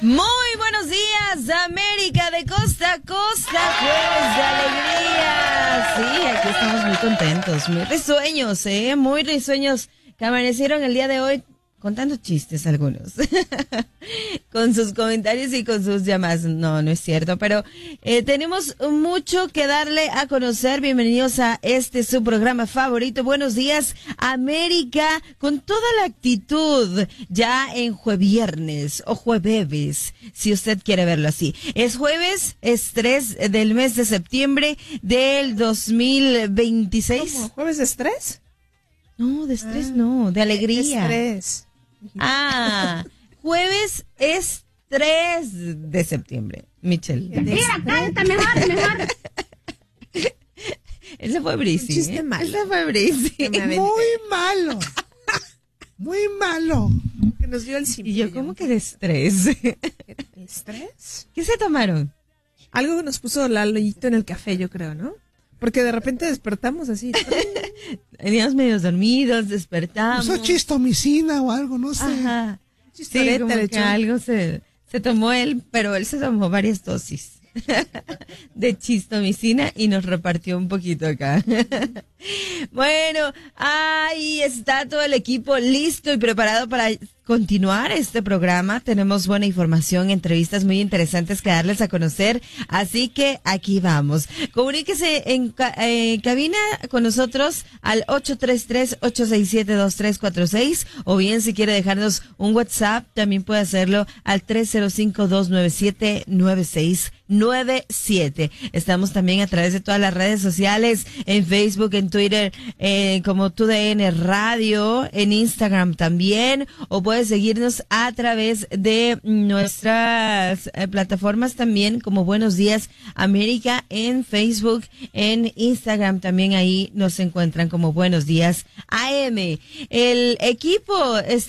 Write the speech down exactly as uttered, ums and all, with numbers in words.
Muy buenos días, América de costa a costa, jueves de alegría. Sí, aquí estamos muy contentos, muy risueños, ¿eh? Muy risueños que amanecieron el día de hoy contando chistes algunos, con sus comentarios y con sus llamadas. No, no es cierto, pero eh, tenemos mucho que darle a conocer. Bienvenidos a este su programa favorito. Buenos días, América, con toda la actitud, ya en jueviernes o jueves, si usted quiere verlo así. Es jueves, es tres del mes de septiembre del dos mil veintiséis. ¿Cómo? ¿Jueves de estrés? No, de estrés ah, no, de alegría. Estrés. Ah, jueves es tres de septiembre, Michelle. Mira, cállate, mejor, mejor. Ese fue Brisi. Un chiste ¿eh? malo. Ese fue Brisi. Muy malo. Muy malo. Que nos dio el simple. Y yo, ¿cómo que de estrés? ¿El estrés? ¿Qué se tomaron? Algo que nos puso Lalito en el café, yo creo, ¿no? Porque de repente despertamos así. Veníamos medio dormidos, despertamos. Usó chistomicina o algo, no sé. Ajá. Chistorete, Sí, como le que echó. algo se, se tomó él, pero él se tomó varias dosis de chistomicina y nos repartió un poquito acá. Bueno, ahí está todo el equipo listo y preparado para continuar este programa. Tenemos buena información, entrevistas muy interesantes que darles a conocer, así que aquí vamos. Comuníquese en ca- eh, cabina con nosotros al ocho tres tres, ocho seis siete, dos tres cuatro seis, o bien si quiere dejarnos un WhatsApp, también puede hacerlo al tres cero cinco, dos nueve siete, nueve seis nueve siete. Estamos también a través de todas las redes sociales, en Facebook, en Twitter, eh, como T U D N Radio, en Instagram también, o puedes seguirnos a través de nuestras eh, plataformas también, como Buenos Días América, en Facebook, en Instagram también, ahí nos encuentran como Buenos Días A M. El equipo está